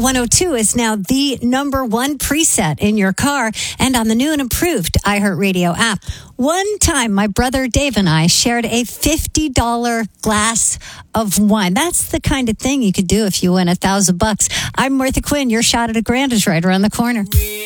102 is now the number one preset in your car and on the new and improved iHeartRadio app. One time, my brother Dave and I shared a $50 glass of wine. That's the kind of thing you could do if you win $1,000. I'm Martha Quinn. Your shot at $1,000 is right around the corner.